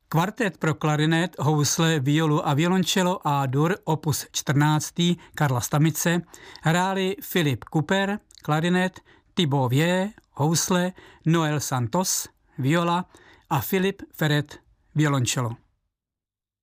Kvartet pro klarinet, housle, violu a violoncello A-dur opus 14. Karla Stamice hráli Filip Cooper, klarinet, Thibaut Vieux, housle, Noel Santos, viola a Filip Ferret, violoncello.